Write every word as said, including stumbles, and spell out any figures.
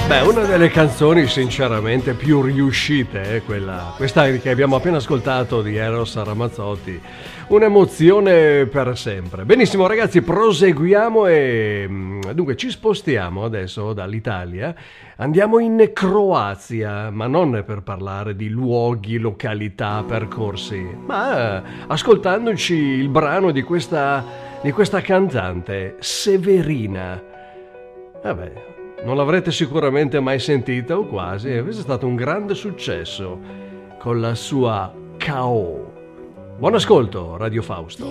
Beh, una delle canzoni sinceramente più riuscite è quella, questa che abbiamo appena ascoltato di Eros Ramazzotti, un'emozione per sempre. Benissimo ragazzi, proseguiamo e dunque ci spostiamo adesso dall'Italia, andiamo in Croazia, ma non per parlare di luoghi, località, percorsi, ma ascoltandoci il brano di questa, di questa cantante, Severina. Vabbè, non l'avrete sicuramente mai sentita o quasi, questo è stato un grande successo con la sua K O. Buon ascolto, Radio Fausto.